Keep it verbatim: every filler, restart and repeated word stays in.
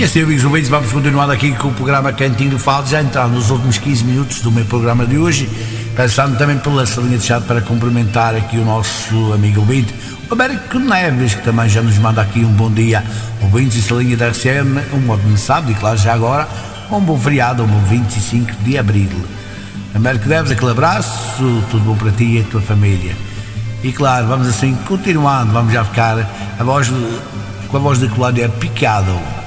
E assim, amigos ouvintes, vamos continuar aqui com o programa Cantinho do Fado, já entrar nos últimos quinze minutos do meu programa de hoje, passando também pela salinha de chat para cumprimentar aqui o nosso amigo ouvinte, o Américo Neves, que também já nos manda aqui um bom dia, ouvintes e salinha da R C M, um ótimo sábado e claro, já agora, um bom feriado, um bom vinte e cinco de abril. Américo Neves, aquele abraço, tudo bom para ti e a tua família. E claro, vamos assim, continuando, vamos já ficar a voz, com a voz de Colónia Picado.